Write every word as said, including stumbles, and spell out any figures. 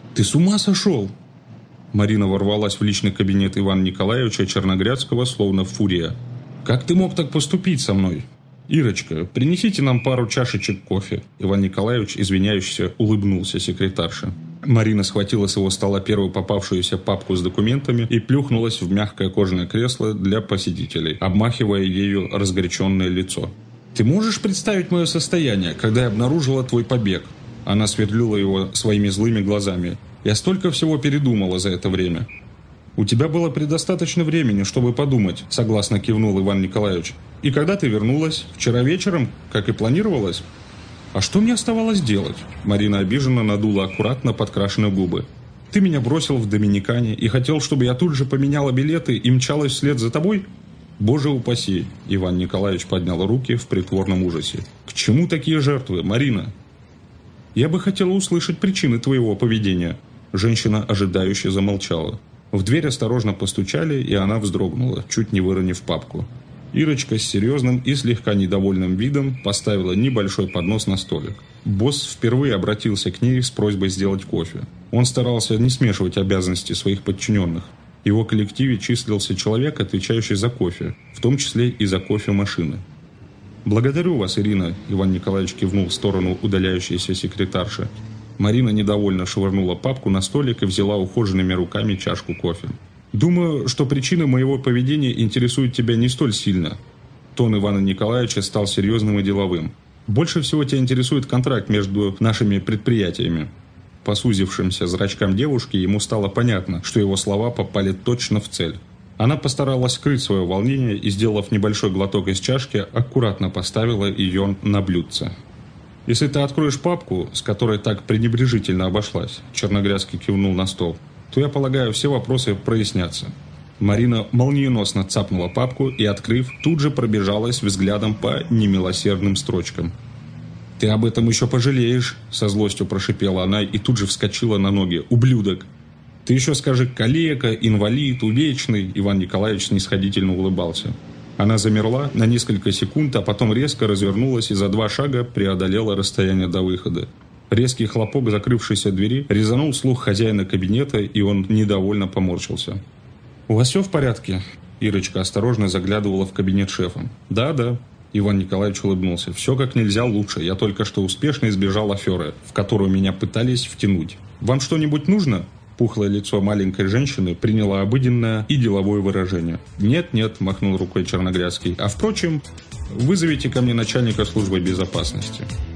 Ты с ума сошел?» Марина ворвалась в личный кабинет Ивана Николаевича Черногрядского, словно фурия. «Как ты мог так поступить со мной?» «Ирочка, принесите нам пару чашечек кофе». Иван Николаевич, извиняющийся, улыбнулся секретарше. Марина схватила с его стола первую попавшуюся папку с документами и плюхнулась в мягкое кожаное кресло для посетителей, обмахивая ею разгоряченное лицо. «Ты можешь представить мое состояние, когда я обнаружила твой побег?» Она сверлила его своими злыми глазами. «Я столько всего передумала за это время». «У тебя было предостаточно времени, чтобы подумать», – согласно кивнул Иван Николаевич. «И когда ты вернулась? Вчера вечером, как и планировалось?» «А что мне оставалось делать?» Марина обиженно надула аккуратно подкрашенные губы. «Ты меня бросил в Доминикане и хотел, чтобы я тут же поменяла билеты и мчалась вслед за тобой?» «Боже упаси!» Иван Николаевич поднял руки в притворном ужасе. «К чему такие жертвы, Марина?» «Я бы хотела услышать причины твоего поведения». Женщина ожидающе замолчала. В дверь осторожно постучали, и она вздрогнула, чуть не выронив папку. Ирочка с серьезным и слегка недовольным видом поставила небольшой поднос на столик. Босс впервые обратился к ней с просьбой сделать кофе. Он старался не смешивать обязанности своих подчиненных. В его коллективе числился человек, отвечающий за кофе, в том числе и за кофемашины. «Благодарю вас, Ирина», – Иван Николаевич кивнул в сторону удаляющейся секретарши. Марина недовольно швырнула папку на столик и взяла ухоженными руками чашку кофе. «Думаю, что причины моего поведения интересуют тебя не столь сильно». Тон Ивана Николаевича стал серьезным и деловым. «Больше всего тебя интересует контракт между нашими предприятиями». По сузившимся зрачкам девушки ему стало понятно, что его слова попали точно в цель. Она постаралась скрыть свое волнение и, сделав небольшой глоток из чашки, аккуратно поставила ее на блюдце. «Если ты откроешь папку, с которой так пренебрежительно обошлась», Черногрядский кивнул на стол, «то, я полагаю, все вопросы прояснятся». Марина молниеносно цапнула папку и, открыв, тут же пробежалась взглядом по немилосердным строчкам. «Ты об этом еще пожалеешь», – со злостью прошипела она и тут же вскочила на ноги. «Ублюдок! Ты еще скажи калека, инвалид, увечный», – Иван Николаевич снисходительно улыбался. Она замерла на несколько секунд, а потом резко развернулась и за два шага преодолела расстояние до выхода. Резкий хлопок закрывшейся двери резанул слух хозяина кабинета, и он недовольно поморщился. «У вас все в порядке?» Ирочка осторожно заглядывала в кабинет шефа. «Да, да». Иван Николаевич улыбнулся. «Все как нельзя лучше. Я только что успешно избежал аферы, в которую меня пытались втянуть. Вам что-нибудь нужно?» Пухлое лицо маленькой женщины приняло обыденное и деловое выражение. «Нет-нет», – махнул рукой Черногрядский. «А впрочем, вызовите ко мне начальника службы безопасности».